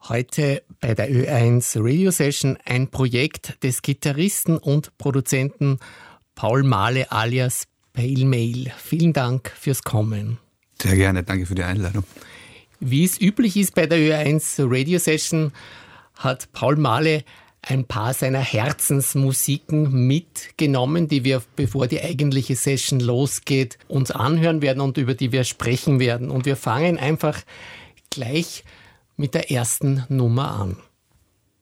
Heute bei der Ö1 Radio Session ein Projekt des Gitarristen und Produzenten Paul Mahle alias Pale Mail. Vielen Dank fürs Kommen. Sehr gerne, danke für die Einladung. Wie es üblich ist bei der Ö1 Radio Session, hat Paul Mahle ein paar seiner Herzensmusiken mitgenommen, die wir, bevor die eigentliche Session losgeht, uns anhören werden und über die wir sprechen werden. Und wir fangen einfach gleich mit der ersten Nummer an.